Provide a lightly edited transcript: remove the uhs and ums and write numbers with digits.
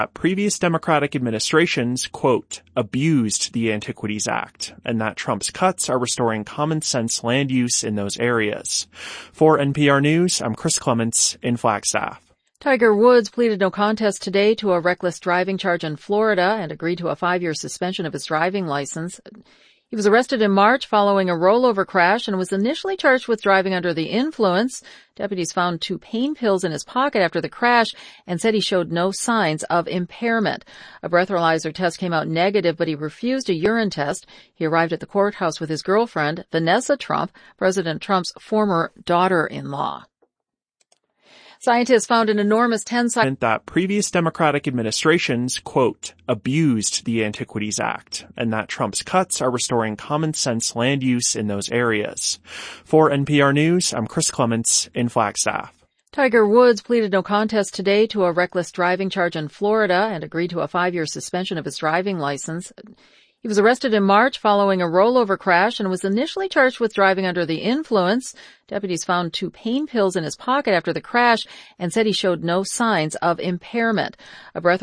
previous Democratic administrations, quote, abused the Antiquities Act, and that Trump's cuts are restoring common sense land use in those areas. For NPR News, I'm Chris Clements in Flagstaff. Tiger Woods pleaded no contest today to a reckless driving charge in Florida and agreed to a 5-year suspension of his driving license. He was arrested in March following a rollover crash and was initially charged with driving under the influence. Deputies found 2 pain pills in his pocket after the crash and said he showed no signs of impairment. A breathalyzer test came out negative, but he refused a urine test. He arrived at the courthouse with his girlfriend, Vanessa Trump, President Trump's former daughter-in-law. Scientists found an enormous 10-sided that previous Democratic administrations, quote, abused the Antiquities Act, and that Trump's cuts are restoring common sense land use in those areas. For NPR News, I'm Chris Clements in Flagstaff. Tiger Woods pleaded no contest today to a reckless driving charge in Florida and agreed to a 5-year suspension of his driving license. He was arrested in March following a rollover crash and was initially charged with driving under the influence. Deputies found 2 pain pills in his pocket after the crash and said he showed no signs of impairment. A breathalyzer